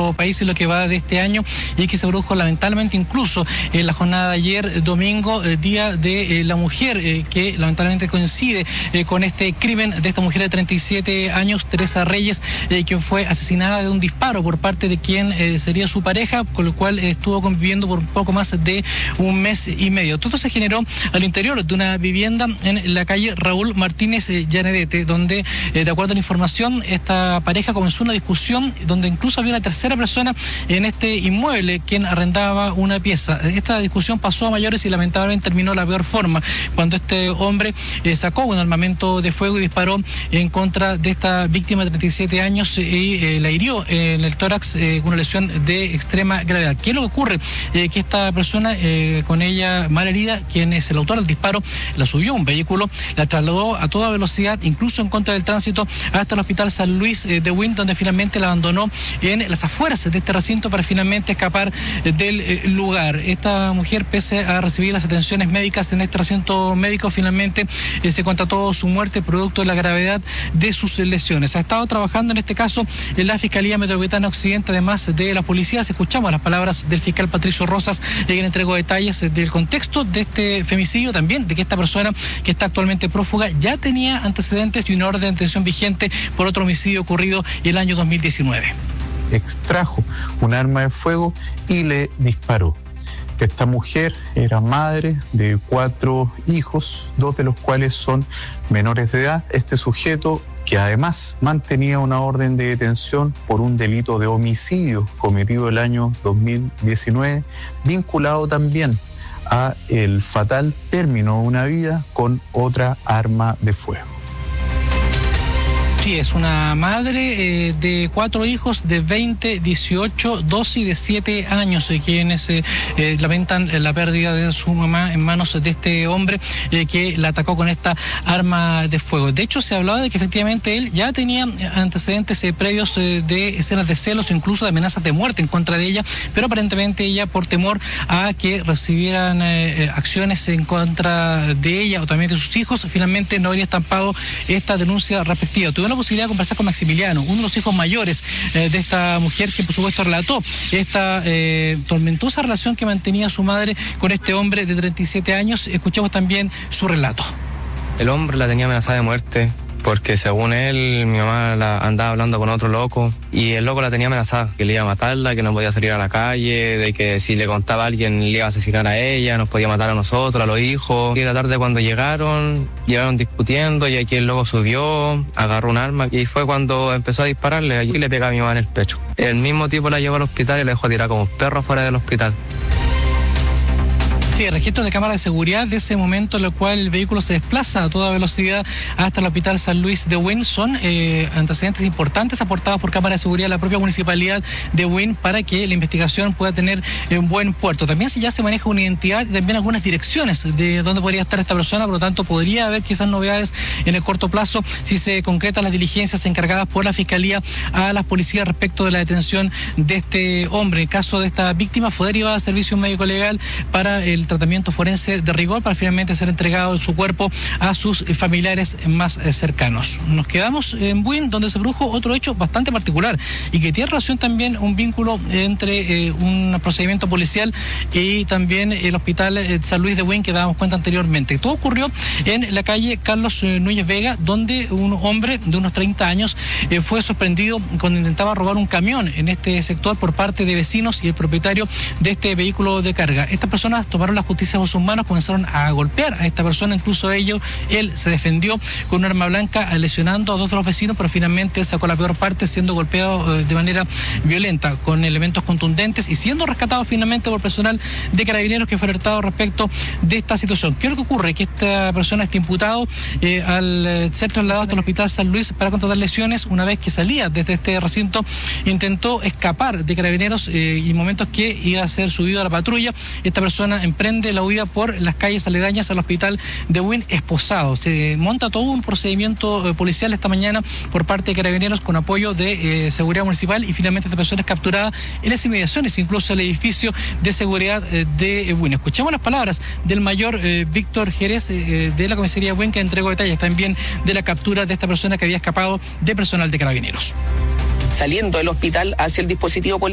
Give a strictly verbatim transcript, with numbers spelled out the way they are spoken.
nuestro país en lo que va de este año y que se produjo lamentablemente incluso en la jornada de ayer, domingo, eh, Día de eh, la Mujer, eh, que lamentablemente coincide eh, con este crimen de esta mujer de treinta y siete años, Teresa Reyes, eh, que fue asesinada de un disparo por parte de quien eh, sería su pareja, con lo cual eh, estuvo conviviendo por un poco más de un mes y medio. Todo se generó al interior de una vivienda en la calle Raúl Martínez eh, Llanedete, donde, eh, de acuerdo a la información, esta pareja comenzó una discusión donde incluso había una tercera persona en este inmueble quien arrendaba una pieza. Esta discusión pasó a mayores y lamentablemente terminó de la peor forma, cuando este hombre eh, sacó un armamento de fuego y disparó en contra de esta víctima de treinta y siete años y eh, la hirió en el tórax eh, con una lesión de extrema gravedad. ¿Qué es lo que ocurre? Eh, que esta persona, eh, con ella mal herida, quien es el autor del disparo, la subió a un vehículo, la trasladó a toda velocidad, incluso en contra del tránsito, hasta el Hospital San Luis eh, de Wynn, donde finalmente la abandonó en las afueras de este recinto para finalmente escapar eh, del eh, lugar. Esta mujer, pese a recibir las atenciones médicas en este recinto médico, finalmente eh, se constató su muerte producto de la gravedad de sus lesiones. Ha estado trabajando en este caso en la Fiscalía Metropolitana Occidente, además de la policía. Escuchamos las palabras del fiscal Patricio Rosas, eh, quien entregó detalles eh, del contexto de este femicidio, también de que esta persona que está actualmente prófuga ya tenía antecedentes y una orden de detención vigente por otro homicidio ocurrido el año dos mil diecinueve. Extrajo un arma de fuego y le disparó. Esta mujer era madre de cuatro hijos, dos de los cuales son menores de edad. Este sujeto, que además mantenía una orden de detención por un delito de homicidio cometido el año dos mil diecinueve, vinculado también a el fatal término de una vida con otra arma de fuego. Sí, es una madre eh, de cuatro hijos de veinte, dieciocho, doce y de siete años, eh, quienes eh, eh, lamentan la pérdida de su mamá en manos de este hombre eh, que la atacó con esta arma de fuego. De hecho, se hablaba de que efectivamente él ya tenía antecedentes eh, previos eh, de escenas de celos, incluso de amenazas de muerte en contra de ella, pero aparentemente ella, por temor a que recibieran eh, acciones en contra de ella o también de sus hijos, finalmente no habría estampado esta denuncia respectiva. Tuvieron la posibilidad de conversar con Maximiliano, uno de los hijos mayores eh, de esta mujer, que por supuesto relató esta eh, tormentosa relación que mantenía su madre con este hombre de treinta y siete años. Escuchamos también su relato. El hombre la tenía amenazada de muerte porque, según él, mi mamá la andaba hablando con otro loco y el loco la tenía amenazada, que le iba a matarla, que no podía salir a la calle, de que si le contaba a alguien le iba a asesinar a ella, nos podía matar a nosotros, a los hijos. Y la tarde, cuando llegaron, llegaron discutiendo y aquí el loco subió, agarró un arma y fue cuando empezó a dispararle. Aquí le pegaba a mi mamá en el pecho. El mismo tipo la llevó al hospital y la dejó tirar como perro fuera del hospital. Sí, registros de cámara de seguridad de ese momento en el cual el vehículo se desplaza a toda velocidad hasta el Hospital San Luis de Wynn. Son eh, antecedentes importantes aportados por cámara de seguridad de la propia municipalidad de Wynn para que la investigación pueda tener un buen puerto. También si ya se maneja una identidad y también algunas direcciones de dónde podría estar esta persona, por lo tanto podría haber quizás novedades en el corto plazo si se concretan las diligencias encargadas por la Fiscalía a las policías respecto de la detención de este hombre. En caso de esta víctima fue derivada a servicio médico legal para el tratamiento forense de rigor para finalmente ser entregado su cuerpo a sus familiares más cercanos. Nos quedamos en Wynn, donde se produjo otro hecho bastante particular y que tiene relación también un vínculo entre eh, un procedimiento policial y también el Hospital eh, San Luis de Wynn, que dábamos cuenta anteriormente. Todo ocurrió en la calle Carlos eh, Núñez Vega, donde un hombre de unos treinta años eh, fue sorprendido cuando intentaba robar un camión en este sector por parte de vecinos y el propietario de este vehículo de carga. Estas personas tomaron la justicia por sus manos, comenzaron a golpear a esta persona, incluso ellos, él se defendió con un arma blanca, lesionando a dos de los vecinos, pero finalmente sacó la peor parte, siendo golpeado eh, de manera violenta, con elementos contundentes y siendo rescatado finalmente por personal de Carabineros, que fue alertado respecto de esta situación. ¿Qué es lo que ocurre? Que esta persona está imputado eh, al eh, ser trasladado hasta el Hospital San Luis para contratar lesiones. Una vez que salía desde este recinto, intentó escapar de Carabineros eh, y momentos que iba a ser subido a la patrulla, esta persona emprende la huida por las calles aledañas al Hospital de Wynn esposado. Se monta todo un procedimiento eh, policial esta mañana por parte de Carabineros con apoyo de eh, seguridad municipal y finalmente esta persona es capturada en las inmediaciones, incluso el edificio de seguridad eh, de Wynn. Escuchamos las palabras del mayor eh, Víctor Jerez eh, de la comisaría Wynn, que entregó detalles también de la captura de esta persona que había escapado de personal de Carabineros. Saliendo del hospital hacia el dispositivo policial